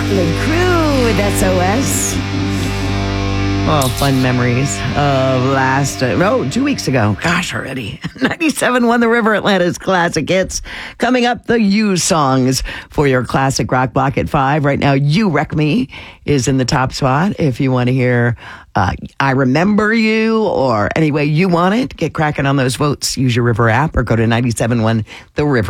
Motley Crue with SOS. Oh, fun memories of 2 weeks ago. Gosh, already. 97.1 The River, Atlanta's classic hits. Coming up, the You songs for your classic rock block at 5. Right now, You Wreck Me is in the top spot. If you want to hear I Remember You or any way you want it, get cracking on those votes. Use your River app or go to 97.1 The River.